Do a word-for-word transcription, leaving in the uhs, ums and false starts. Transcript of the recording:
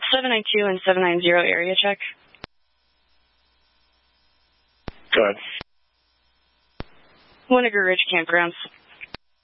seven nine two and seven nine zero area check. Go ahead. Winnegar Ridge Campgrounds.